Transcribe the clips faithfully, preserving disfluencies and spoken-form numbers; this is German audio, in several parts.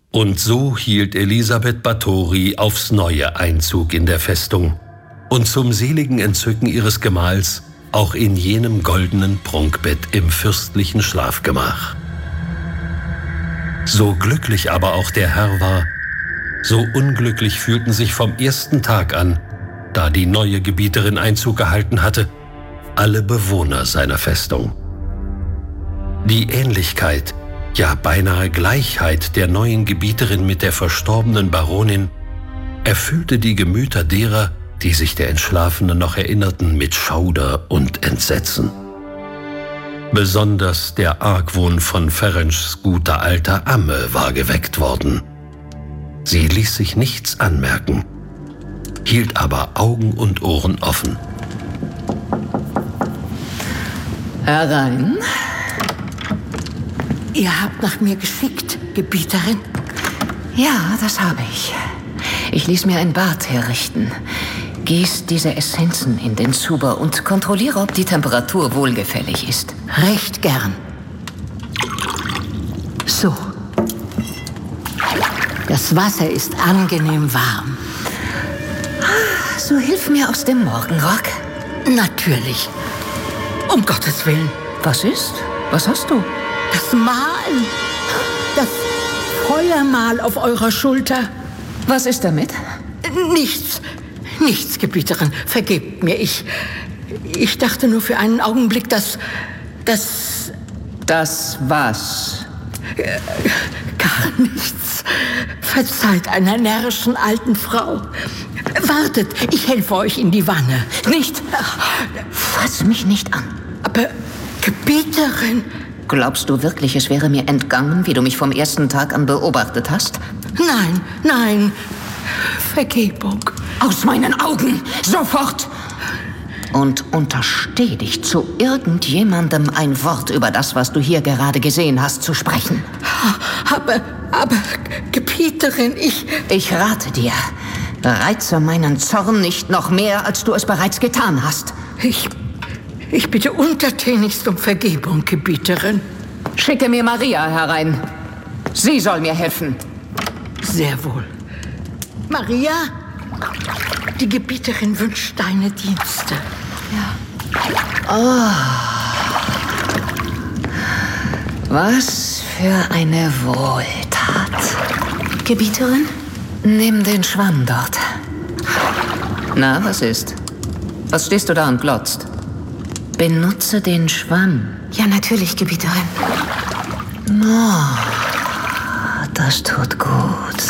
Und so hielt Elisabeth Báthory aufs Neue Einzug in der Festung und zum seligen Entzücken ihres Gemahls auch in jenem goldenen Prunkbett im fürstlichen Schlafgemach. So glücklich aber auch der Herr war, so unglücklich fühlten sich vom ersten Tag an, da die neue Gebieterin Einzug gehalten hatte, alle Bewohner seiner Festung. Die Ähnlichkeit, ja beinahe Gleichheit der neuen Gebieterin mit der verstorbenen Baronin erfüllte die Gemüter derer, die sich der Entschlafenen noch erinnerten, mit Schauder und Entsetzen. Besonders der Argwohn von Ferencz guter alter Amme war geweckt worden. Sie ließ sich nichts anmerken, hielt aber Augen und Ohren offen. Herein. Ihr habt nach mir geschickt, Gebieterin? Ja, das habe ich. Ich ließ mir ein Bad herrichten. Gieß diese Essenzen in den Zuber und kontrolliere, ob die Temperatur wohlgefällig ist. Recht gern. So. Das Wasser ist angenehm warm. So hilf mir aus dem Morgenrock. Natürlich. Um Gottes Willen. Was ist? Was hast du? Das Mal. Das Feuermal auf eurer Schulter. Was ist damit? Nichts. Nichts, Gebieterin. Vergebt mir. Ich... Ich dachte nur für einen Augenblick, dass... dass... Das was? Äh, gar nichts. Verzeiht einer närrischen alten Frau. Wartet, ich helfe euch in die Wanne. Nicht! Fass mich nicht an. Aber, Gebieterin... Glaubst du wirklich, es wäre mir entgangen, wie du mich vom ersten Tag an beobachtet hast? Nein, nein. Vergebung. Aus meinen Augen! Sofort! Und untersteh dich, zu irgendjemandem ein Wort über das, was du hier gerade gesehen hast, zu sprechen. Aber, aber, Gebieterin, ich... Ich rate dir, reize meinen Zorn nicht noch mehr, als du es bereits getan hast. Ich... Ich bitte untertänigst um Vergebung, Gebieterin. Schicke mir Maria herein. Sie soll mir helfen. Sehr wohl. Maria, die Gebieterin wünscht deine Dienste. Ja. Oh. Was für eine Wohltat. Gebieterin, nimm den Schwamm dort. Na, was ist? Was stehst du da und glotzt? Benutze den Schwamm. Ja, natürlich, Gebieterin. Oh, das tut gut.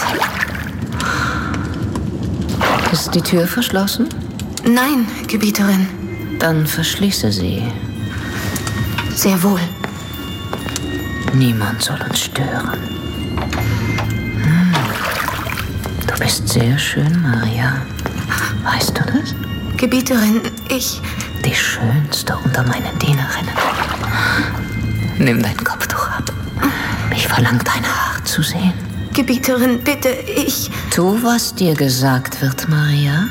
Ist die Tür verschlossen? Nein, Gebieterin. Dann verschließe sie. Sehr wohl. Niemand soll uns stören. Hm. Du bist sehr schön, Maria. Weißt du das? Gebieterin, ich... Die schönste unter meinen Dienerinnen. Nimm dein Kopftuch ab. Mich verlangt dein Haar zu sehen. Gebieterin, bitte, ich... Tu, was dir gesagt wird, Maria.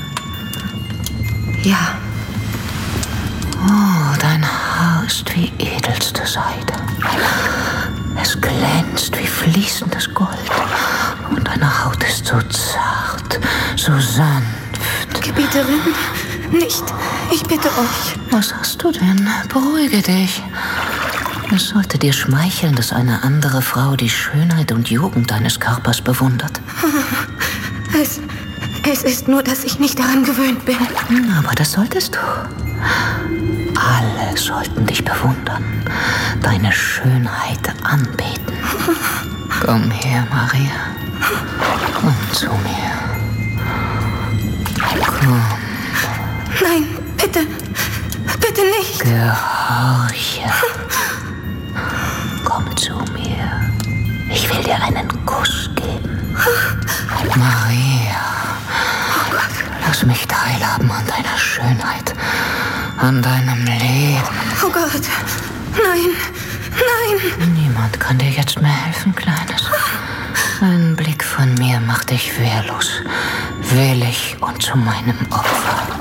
Ja. Oh, dein Haar ist wie edelste Seide. Es glänzt wie fließendes Gold. Und deine Haut ist so zart, so sanft. Gebieterin, nicht. Ich bitte euch. Was hast du denn? Beruhige dich. Es sollte dir schmeicheln, dass eine andere Frau die Schönheit und Jugend deines Körpers bewundert. Es, es ist nur, dass ich nicht daran gewöhnt bin. Aber das solltest du. Alle sollten dich bewundern, deine Schönheit anbeten. Komm her, Maria. Komm zu mir. Komm. Nein, bitte. Bitte nicht. Gehorche. Komm zu mir. Ich will dir einen Kuss geben. Maria. Oh Gott. Lass mich teilhaben an deiner Schönheit. An deinem Leben. Oh Gott. Nein. Nein. Niemand kann dir jetzt mehr helfen, Kleines. Ein Blick von mir macht dich wehrlos, willig und zu meinem Opfer.